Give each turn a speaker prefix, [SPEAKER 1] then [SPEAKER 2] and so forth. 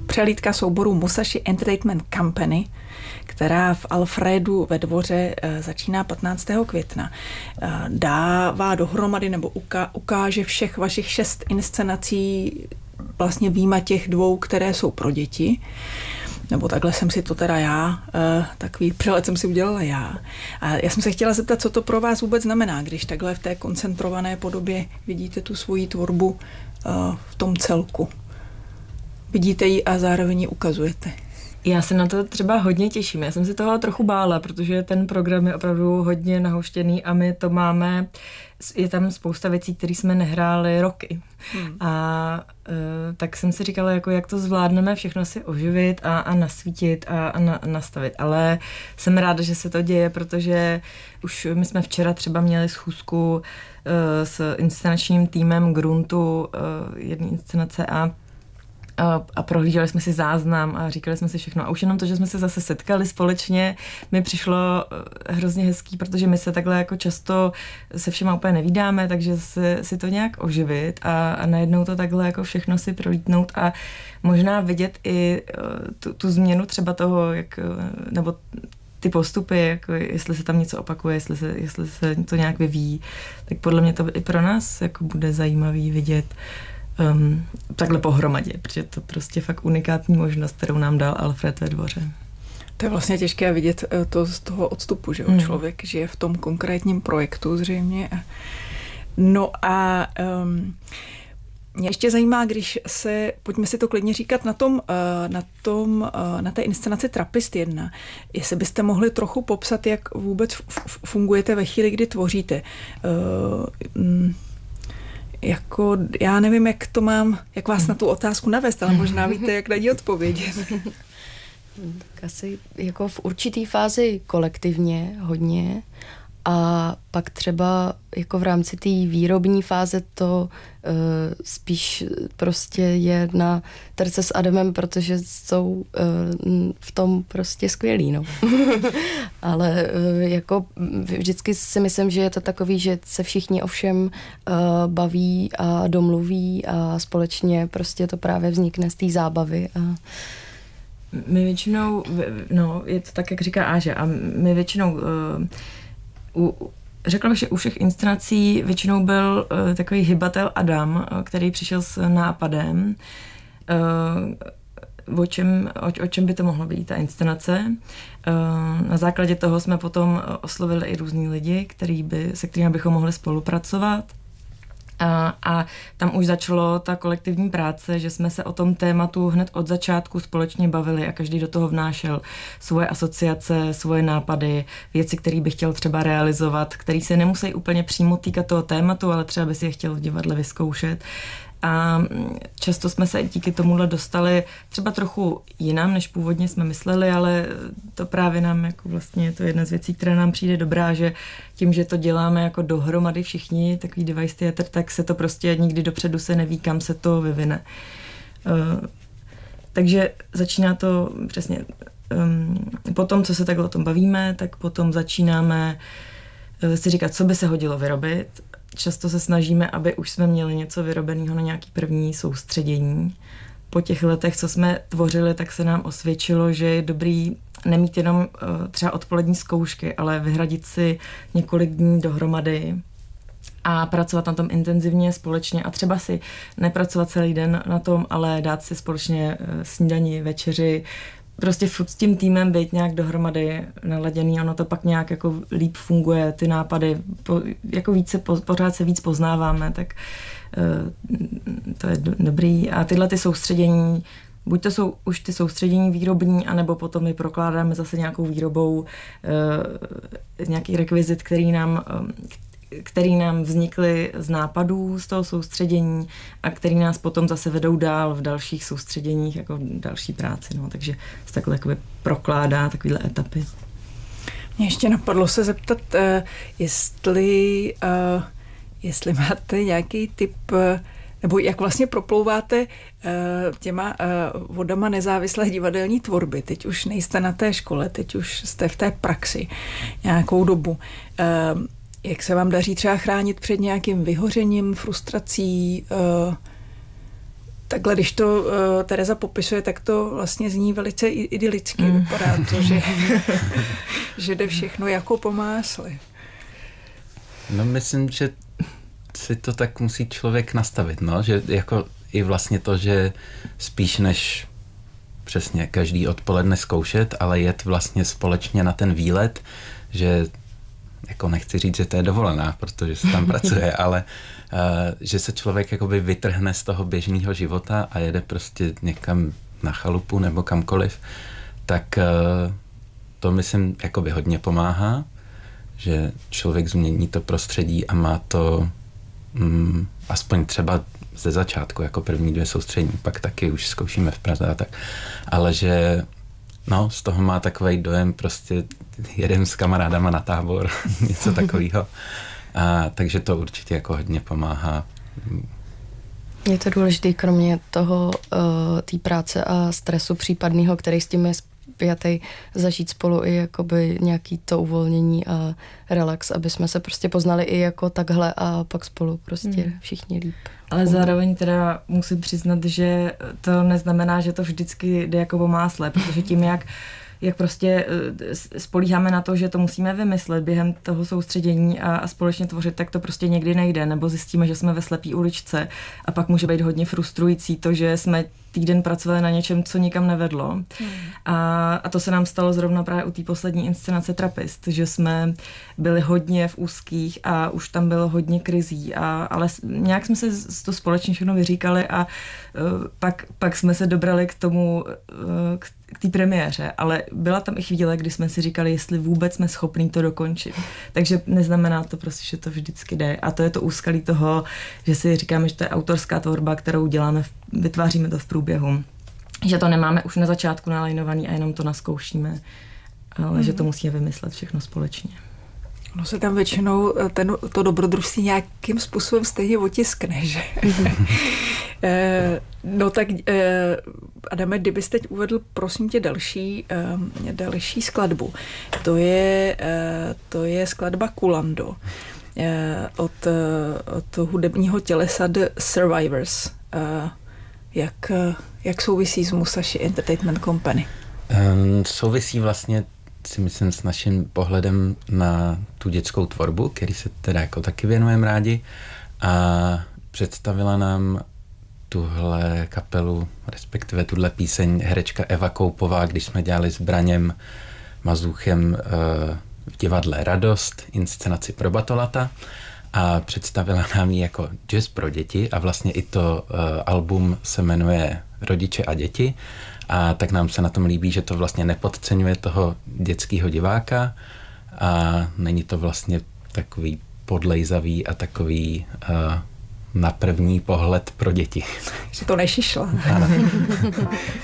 [SPEAKER 1] přehlídka souboru Musashi Entertainment Company, která v Alfredu ve Dvoře začíná 15. května. Dává dohromady nebo ukáže všech vašich 6 inscenací, vlastně výjima těch 2, které jsou pro děti. Nebo takhle jsem si to teda já, takový přehled jsem si udělala já. A já jsem se chtěla zeptat, co to pro vás vůbec znamená, když takhle v té koncentrované podobě vidíte tu svoji tvorbu v tom celku. Vidíte ji a zároveň ji ukazujete.
[SPEAKER 2] Já se na to třeba hodně těším. Já jsem si toho trochu bála, protože ten program je opravdu hodně nahuštěný a my to máme, je tam spousta věcí, které jsme nehráli roky. A tak jsem si říkala, jako jak to zvládneme všechno si oživit a nasvítit a nastavit. Ale jsem ráda, že se to děje, protože už my jsme včera třeba měli schůzku s inscenačním týmem Gruntu, jedné inscenace a prohlíželi jsme si záznam a říkali jsme si všechno. A už jenom to, že jsme se zase setkali společně, mi přišlo hrozně hezký, protože my se takhle jako často se všema úplně nevídáme, takže si to nějak oživit a najednou to takhle jako všechno si prolítnout a možná vidět i tu změnu třeba toho, jak, nebo ty postupy, jako jestli se tam něco opakuje, jestli se to nějak vyvíjí, tak podle mě to i pro nás jako bude zajímavý vidět takhle pohromadě, protože to prostě fakt unikátní možnost, kterou nám dal Alfred ve Dvoře.
[SPEAKER 1] To je vlastně těžké vidět to z toho odstupu, že člověk žije v tom konkrétním projektu zřejmě. No a mě ještě zajímá, když se, pojďme si to klidně říkat na té inscenaci Trapist 1, jestli byste mohli trochu popsat, jak vůbec fungujete ve chvíli, kdy tvoříte. Jako, já nevím, jak vás na tu otázku navést, ale možná víte, jak na ní odpovědět.
[SPEAKER 3] Tak asi jako v určitý fázi kolektivně hodně a pak třeba jako v rámci té výrobní fáze to spíš prostě je na terce s Adamem, protože jsou v tom prostě skvělí, no. Ale jako vždycky si myslím, že je to takový, že se všichni ovšem baví a domluví a společně prostě to právě vznikne z té zábavy a
[SPEAKER 2] my většinou, no, je to tak, jak říká Áža, a my většinou řekla bych, že u všech inscenací většinou byl takový hybatel Adam, který přišel s nápadem, o čem by to mohlo být ta inscenace. Na základě toho jsme potom oslovili i různý lidi, se kterými bychom mohli spolupracovat. A tam už začalo ta kolektivní práce, že jsme se o tom tématu hned od začátku společně bavili a každý do toho vnášel svoje asociace, svoje nápady, věci, které by chtěl třeba realizovat, které se nemusí úplně přímo týkat toho tématu, ale třeba by si je chtěl v divadle vyzkoušet. A často jsme se díky tomuhle dostali třeba trochu jinam, než původně jsme mysleli, ale to právě nám jako vlastně je to jedna z věcí, která nám přijde dobrá, že tím, že to děláme jako dohromady všichni, takový device theater, tak se to prostě nikdy dopředu se neví, kam se to vyvine. Takže začíná to přesně potom, co se takhle o tom bavíme, tak potom začínáme si říkat, co by se hodilo vyrobit. Často se snažíme, aby už jsme měli něco vyrobeného na nějaký první soustředění. Po těch letech, co jsme tvořili, tak se nám osvědčilo, že je dobrý nemít jenom třeba odpolední zkoušky, ale vyhradit si několik dní dohromady a pracovat na tom intenzivně společně a třeba si nepracovat celý den na tom, ale dát si společně snídani, večeři, prostě s tím týmem být nějak dohromady naladěný, ono to pak nějak jako líp funguje, ty nápady, jako pořád se víc poznáváme, tak to je dobrý. A tyhle ty soustředění, buď to jsou už ty soustředění výrobní, anebo potom my prokládáme zase nějakou výrobou nějaký rekvizit, který nám vznikly z nápadů z toho soustředění a který nás potom zase vedou dál v dalších soustředěních, jako další práci. No. Takže se takhle prokládá takovýhle etapy.
[SPEAKER 1] Mě ještě napadlo se zeptat, jestli máte nějaký tip, nebo jak vlastně proplouváte těma vodama nezávislé divadelní tvorby. Teď už nejste na té škole, teď už jste v té praxi nějakou dobu. Jak se vám daří třeba chránit před nějakým vyhořením, frustrací? Takhle, když to Tereza popisuje, tak to vlastně zní velice idylicky. Vypadá to, že jde všechno jako po másle.
[SPEAKER 4] No myslím, že si to tak musí člověk nastavit, no, že jako i vlastně to, že spíš než přesně každý odpoledne zkoušet, ale jet vlastně společně na ten výlet, že jako nechci říct, že to je dovolená, protože se tam pracuje, ale že se člověk jakoby vytrhne z toho běžného života a jede prostě někam na chalupu nebo kamkoliv, tak to myslím jakoby hodně pomáhá, že člověk změní to prostředí a má to aspoň třeba ze začátku, jako první 2 soustředění, pak taky už zkoušíme v Praze a tak, ale že no, z toho má takovej dojem, prostě jedem s kamarádama na tábor, něco takového. Takže to určitě jako hodně pomáhá.
[SPEAKER 3] Je to důležité, kromě toho, té práce a stresu případného, který s tím je spjatý, zažít spolu i jakoby nějaký to uvolnění a relax, aby jsme se prostě poznali i jako takhle a pak spolu prostě všichni líp.
[SPEAKER 2] Ale zároveň teda musím přiznat, že to neznamená, že to vždycky jde jako po másle, protože tím, jak prostě spolíháme na to, že to musíme vymyslet během toho soustředění a společně tvořit, tak to prostě někdy nejde, nebo zjistíme, že jsme ve slepý uličce a pak může být hodně frustrující to, že jsme týden pracovali na něčem, co nikam nevedlo. A to se nám stalo zrovna právě u té poslední inscenace Trapist, že jsme byli hodně v úzkých a už tam bylo hodně krizí, ale nějak jsme se to společně všechno vyříkali a pak jsme se dobrali k tomu, k té premiéře, ale byla tam i chvíle, kdy jsme si říkali, jestli vůbec jsme schopní to dokončit. Takže neznamená to prostě, že to vždycky jde. A to je to úskalí toho, že si říkáme, že to je autorská tvorba, kterou děláme, vytváříme to v průběhu. Že to nemáme už na začátku nalajnovaný a jenom to naskoušíme, ale že to musíme vymyslet všechno společně.
[SPEAKER 1] No se tam většinou to dobrodružství nějakým způsobem stejně otiskne, že? No tak Adame, kdybys teď uvedl, prosím tě, další skladbu. To je skladba Kulando od hudebního tělesa The Survivors. Jak souvisí s Musashi Entertainment Company?
[SPEAKER 4] Souvisí vlastně, si myslím, s naším pohledem na tu dětskou tvorbu, který se teda jako taky věnujeme rádi, a představila nám tuhle kapelu, respektive tuhle píseň herečka Eva Koupová, když jsme dělali s Braněm Mazuchem v divadle Radost inscenaci pro Batolata a představila nám ji jako jazz pro děti a vlastně i to album se jmenuje Rodiče a děti a tak nám se na tom líbí, že to vlastně nepodceňuje toho dětského diváka a není to vlastně takový podlejzavý a takový na první pohled pro děti.
[SPEAKER 1] Že to nešišla.